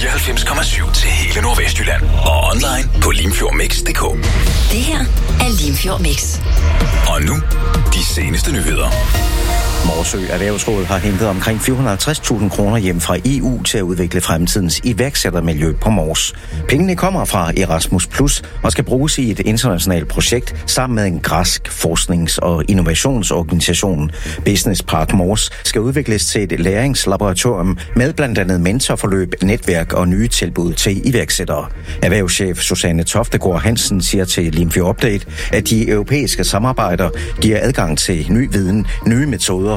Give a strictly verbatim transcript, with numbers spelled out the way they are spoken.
fireoghalvfems komma syv til hele Nordvestjylland. Og online på limfjordmix punktum d k. Det her er Limfjord Mix. Og nu, de seneste nyheder. Morsø Erhvervsråd har hentet omkring fire hundrede og halvtreds tusind kroner hjem fra E U til at udvikle fremtidens iværksættermiljø på Mors. Pengene kommer fra Erasmus Plus og skal bruges i et internationalt projekt sammen med en græsk forsknings- og innovationsorganisation. Business Park Mors skal udvikles til et læringslaboratorium med blandt andet mentorforløb, netværk og nye tilbud til iværksættere. Erhvervschef Susanne Toftegård Hansen siger til Limfjord Update, at de europæiske samarbejder giver adgang til ny viden, nye metoder